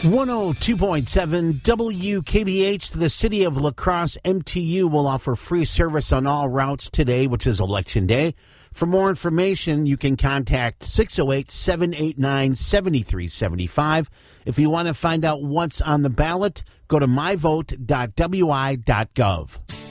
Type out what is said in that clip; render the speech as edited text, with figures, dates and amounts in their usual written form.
102.7 WKBH, the City of La Crosse MTU will offer free service on all routes today, which is Election Day. For more information, you can contact 608-789-7375. If you want to find out what's on the ballot, go to myvote.wi.gov.